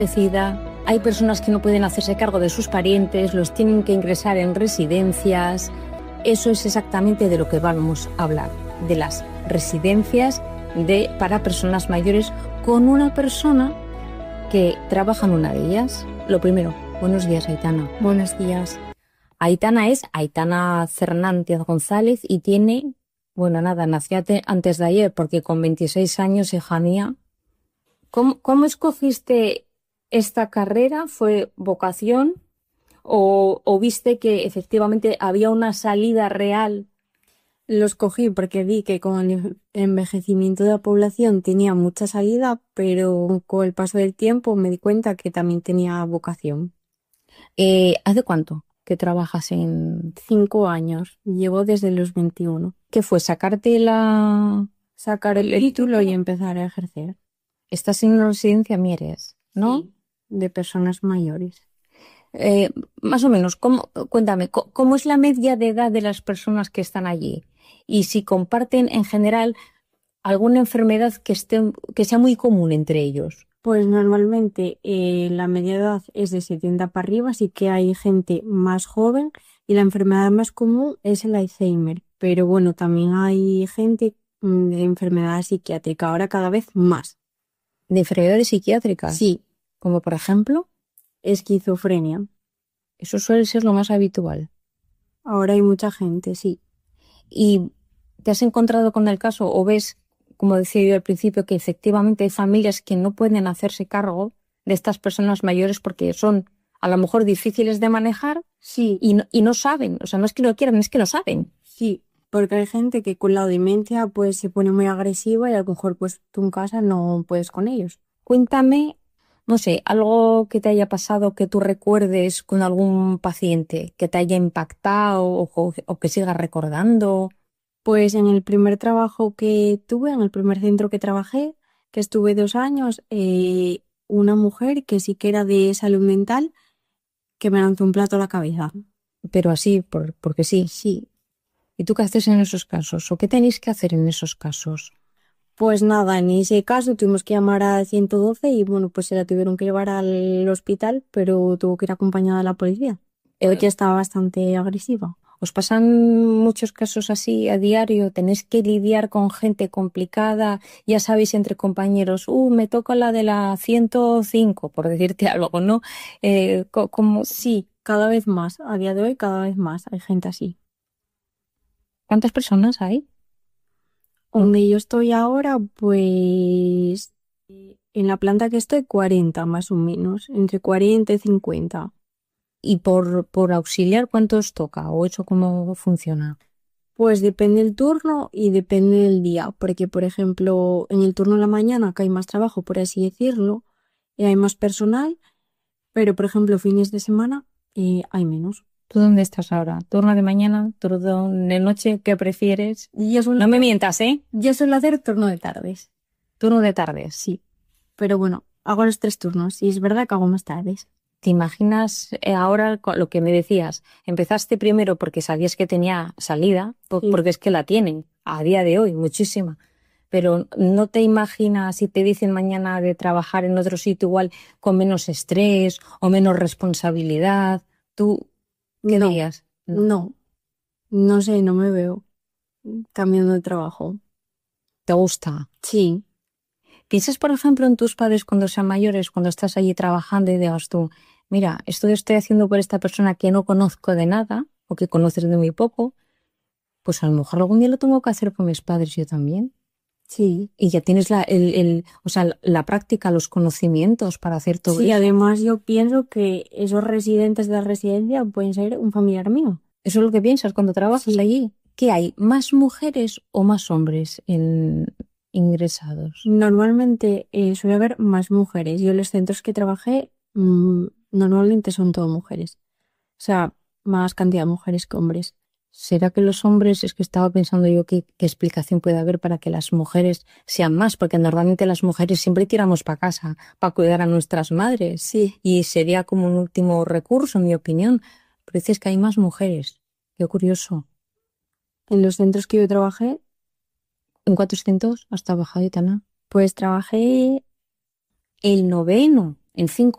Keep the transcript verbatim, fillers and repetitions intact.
Decida, hay personas que no pueden hacerse cargo de sus parientes, los tienen que ingresar en residencias. Eso es exactamente de lo que vamos a hablar, de las residencias de, para personas mayores con una persona que trabaja en una de ellas. Lo primero, buenos días, Aitana. Buenos días. Aitana es Aitana Fernández González y tiene, bueno, nada, nació antes de ayer porque con veintiséis años, hija mía. ¿Cómo, cómo escogiste esta carrera? ¿Fue vocación o, o viste que efectivamente había una salida real? Lo escogí porque vi que con el envejecimiento de la población tenía mucha salida, pero con el paso del tiempo me di cuenta que también tenía vocación. Eh, ¿Hace cuánto que trabajas en...? Cinco años. Llevo desde los veintiuno. ¿Qué fue? ¿Sacarte la...? Sacar el, el título y empezar a ejercer. Estás en una residencia Mieres, ¿no? Sí, de personas mayores. Eh, más o menos, ¿cómo, cuéntame, ¿cómo es la media de edad de las personas que están allí? Y si comparten en general alguna enfermedad que, esté, que sea muy común entre ellos. Pues normalmente eh, la media edad es de setenta para arriba, así que hay gente más joven y la enfermedad más común es el Alzheimer. Pero bueno, también hay gente mm, de enfermedad psiquiátrica, ahora cada vez más. ¿De enfermedades psiquiátricas? Sí. Como por ejemplo, esquizofrenia. Eso suele ser lo más habitual. Ahora hay mucha gente, sí. ¿Y te has encontrado con el caso o ves, como decía yo al principio, que efectivamente hay familias que no pueden hacerse cargo de estas personas mayores porque son a lo mejor difíciles de manejar? Sí. Y no, y no saben, o sea, no es que no quieran, es que no saben. Sí, porque hay gente que con la demencia pues se pone muy agresiva y a lo mejor pues tú en casa no puedes con ellos. Cuéntame, no sé, algo que te haya pasado, que tú recuerdes con algún paciente, que te haya impactado o, o que sigas recordando. Pues en el primer trabajo que tuve, en el primer centro que trabajé, que estuve dos años, eh, una mujer que sí que era de salud mental, que me lanzó un plato a la cabeza. Pero así, por, porque sí. Sí. ¿Y tú qué haces en esos casos? ¿O qué tenéis que hacer en esos casos? Pues nada, en ese caso tuvimos que llamar al ciento doce y bueno, pues se la tuvieron que llevar al hospital, pero tuvo que ir acompañada de la policía. Ella estaba bastante agresiva. ¿Os pasan muchos casos así a diario? ¿Tenéis que lidiar con gente complicada? Ya sabéis, entre compañeros, uh, me toca la de la ciento cinco, por decirte algo, ¿no? Eh, como... Sí, cada vez más. A día de hoy, cada vez más hay gente así. ¿Cuántas personas hay? Donde yo estoy ahora, pues en la planta que estoy, cuarenta más o menos, entre cuarenta y cincuenta. ¿Y por, por auxiliar cuántos toca? ¿O eso cómo funciona? Pues depende del turno y depende del día, porque por ejemplo en el turno de la mañana que hay más trabajo, por así decirlo, y hay más personal, pero por ejemplo fines de semana eh, hay menos. ¿Tú dónde estás ahora? ¿Turno de mañana? ¿Turno de noche? ¿Qué prefieres? Yo suelo, no me mientas, ¿eh? Yo suelo hacer turno de tardes. ¿Turno de tardes? Sí, pero bueno, hago los tres turnos y es verdad que hago más tardes. ¿Te imaginas ahora lo que me decías? Empezaste primero porque sabías que tenía salida, porque es que la tienen a día de hoy, muchísima. Pero no te imaginas si te dicen mañana de trabajar en otro sitio igual con menos estrés o menos responsabilidad. ¿Tú qué no, dirías? No. no, no sé, no me veo cambiando de trabajo. ¿Te gusta? Sí. ¿Piensas, por ejemplo, en tus padres cuando sean mayores, cuando estás allí trabajando y digas tú, mira, esto estoy haciendo por esta persona que no conozco de nada o que conoces de muy poco, pues a lo mejor algún día lo tengo que hacer por mis padres yo también? Sí. Y ya tienes la, el, el, o sea, la práctica, los conocimientos para hacer todo sí, eso. Sí, además yo pienso que esos residentes de la residencia pueden ser un familiar mío. ¿Eso es lo que piensas cuando trabajas sí. allí? ¿Qué hay? ¿Más mujeres o más hombres en ingresados? Normalmente eh, suele haber más mujeres. Yo en los centros que trabajé mmm, normalmente son todo mujeres. O sea, más cantidad de mujeres que hombres. ¿Será que los hombres, es que estaba pensando yo qué, qué explicación puede haber para que las mujeres sean más? Porque normalmente las mujeres siempre tiramos para casa, para cuidar a nuestras madres. Sí. Y sería como un último recurso, en mi opinión. Pero dices que hay más mujeres. Qué curioso. En los centros que yo trabajé. ¿En cuántos centros has trabajado, Aitana? Pues trabajé el noveno, en cinco